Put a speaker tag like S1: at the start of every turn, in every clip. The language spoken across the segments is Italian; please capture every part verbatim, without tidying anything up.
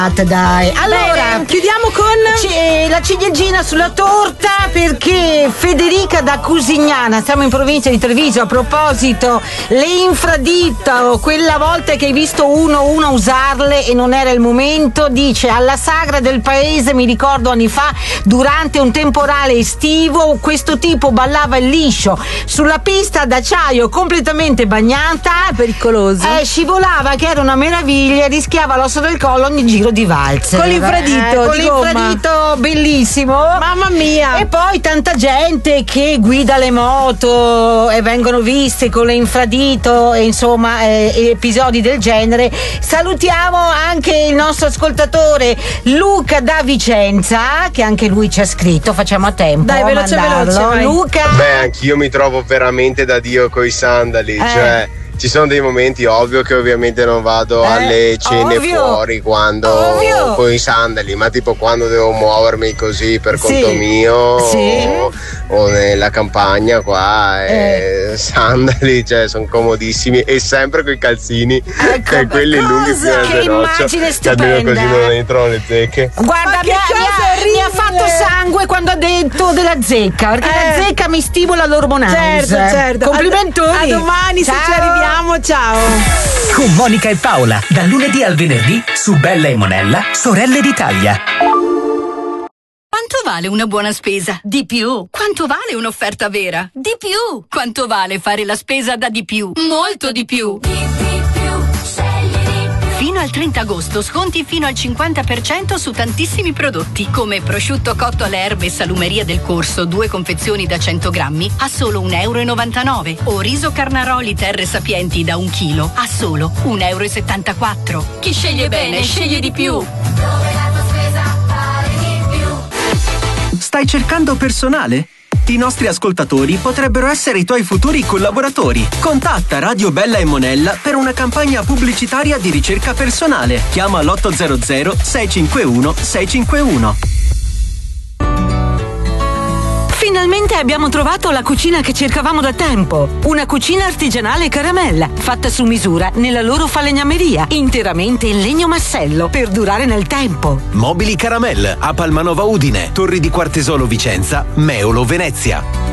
S1: Dai, allora
S2: Bene, chiudiamo con
S1: c- la ciliegina sulla torta, perché Federica da Cusignana, siamo in provincia di Treviso. A proposito, le infradito, quella volta che hai visto uno uno usarle e non era il momento, dice: alla sagra del paese, mi ricordo anni fa, durante un temporale estivo, questo tipo ballava il liscio sulla pista d'acciaio completamente bagnata,
S2: pericoloso,
S1: eh, scivolava che era una meraviglia, rischiava l'osso del collo ogni giro di valzer
S2: con l'infradito,
S1: eh, con
S2: di
S1: l'infradito
S2: gomma.
S1: Bellissimo,
S2: mamma mia.
S1: E poi tanta gente che guida le moto e vengono viste con le infradito e insomma eh, episodi del genere. Salutiamo anche il nostro ascoltatore Luca da Vicenza, che anche lui ci ha scritto, facciamo a tempo.
S2: Dai, veloce, veloce, vai.
S1: Luca.
S3: Beh, anch'io mi trovo veramente da Dio coi sandali,
S1: Eh.
S3: cioè ci sono dei momenti, ovvio che ovviamente non vado
S1: Eh,
S3: alle cene
S1: ovvio.
S3: fuori quando
S1: Ovvio.
S3: con i sandali, ma tipo quando devo muovermi così per
S1: Sì.
S3: conto mio
S1: Sì.
S3: o, o nella campagna qua,
S1: Eh.
S3: e sandali, cioè sono comodissimi, e sempre coi calzini,
S1: Ecco,
S3: che quelli
S1: cosa?
S3: lunghi fino al
S1: Che
S3: ginocchio,
S1: immagine
S3: che almeno
S1: stupenda.
S3: così non entrano le zecche.
S1: Guarda,
S2: Ma
S1: mi
S2: che
S1: ha, mi
S2: cosa
S1: ha- mi ha
S2: orribile!
S1: fatto sangue quando ha detto della zecca, perché
S2: Eh.
S1: la zecca mi stimola l'ormonale.
S2: Certo, certo.
S1: Complimentoni.
S2: A, a domani, se ci
S1: Ciao.
S2: arriviamo. Ciao.
S4: Con Monica e Paola, dal lunedì al venerdì su Bella e Monella, Sorelle d'Italia.
S5: Quanto vale una buona spesa? Di più. Quanto vale un'offerta vera? Di più. Quanto vale fare la spesa da di più? Molto di più. Fino al trenta agosto sconti fino al cinquanta per cento su tantissimi prodotti, come prosciutto cotto alle erbe e salumeria del Corso, due confezioni da cento grammi a solo un euro e novantanove, o riso Carnaroli Terre Sapienti da un chilo a solo un euro e settantaquattro. Chi sceglie bene sceglie di più.
S6: Stai cercando personale? I nostri ascoltatori potrebbero essere i tuoi futuri collaboratori. Contatta Radio Bella e Monella per una campagna pubblicitaria di ricerca personale. Chiama l'otto zero zero sei cinque uno sei cinque uno.
S1: Finalmente abbiamo trovato la cucina che cercavamo da tempo. Una cucina artigianale caramella, fatta su misura nella loro falegnameria, interamente in legno massello, per durare nel tempo.
S7: Mobili Caramel a Palmanova Udine, Torri di Quartesolo Vicenza, Meolo Venezia.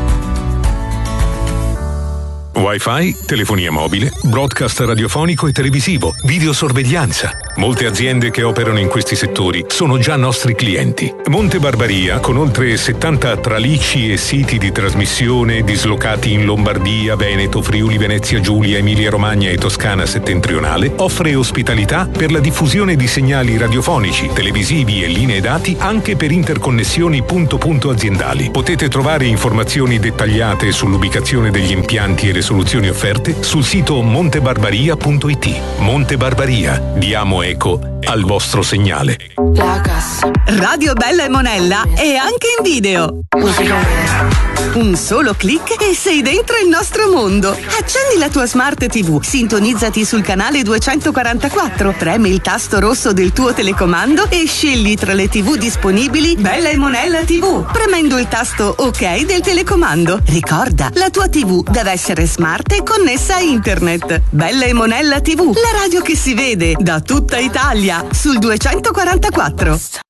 S8: Wi-Fi, telefonia mobile, broadcast radiofonico e televisivo, videosorveglianza. Molte aziende che operano in questi settori sono già nostri clienti. Monte Barbaria, con oltre settanta tralicci e siti di trasmissione dislocati in Lombardia, Veneto, Friuli, Venezia Giulia, Emilia Romagna e Toscana settentrionale, offre ospitalità per la diffusione di segnali radiofonici, televisivi e linee dati anche per interconnessioni punto-punto aziendali. Potete trovare informazioni dettagliate sull'ubicazione degli impianti e le soluzioni offerte sul sito montebarbaria punto it. Monte Barbaria, diamo eco al vostro segnale.
S9: Radio Bella e Monella è anche in video. Un solo click e sei dentro il nostro mondo. Accendi la tua Smart tivù, sintonizzati sul canale duecentoquarantaquattro, premi il tasto rosso del tuo telecomando e scegli tra le tivù disponibili Bella e Monella tivù, premendo il tasto OK del telecomando. Ricorda, la tua tivù deve essere smart e connessa a internet. Bella e Monella tivù, la radio che si vede da tutta Italia sul duecentoquarantaquattro.